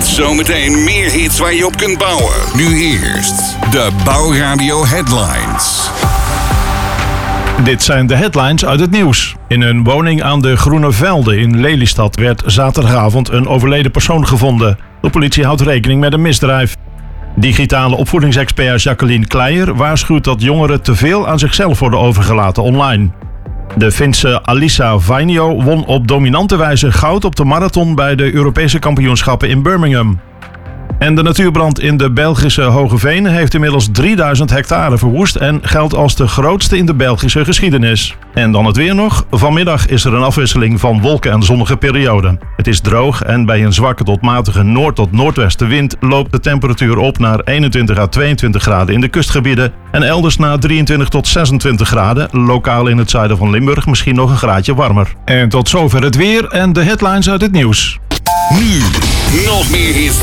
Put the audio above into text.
Met zometeen meer hits waar je op kunt bouwen. Nu eerst de Bouwradio Headlines. Dit zijn de headlines uit het nieuws. In een woning aan de Groene Velden in Lelystad werd zaterdagavond een overleden persoon gevonden. De politie houdt rekening met een misdrijf. Digitale opvoedingsexpert Jacqueline Kleijer waarschuwt dat jongeren te veel aan zichzelf worden overgelaten online. De Finse Alisa Vainio won op dominante wijze goud op de marathon bij de Europese kampioenschappen in Birmingham. En de natuurbrand in de Belgische Hogeveen heeft inmiddels 3000 hectare verwoest en geldt als de grootste in de Belgische geschiedenis. En dan het weer nog. Vanmiddag is er een afwisseling van wolken en zonnige perioden. Het is droog en bij een zwakke tot matige noord- tot noordwestenwind loopt de temperatuur op naar 21 à 22 graden in de kustgebieden en elders naar 23 tot 26 graden. Lokaal in het zuiden van Limburg misschien nog een graadje warmer. En tot zover het weer en de headlines uit het nieuws. Nu nog meer hits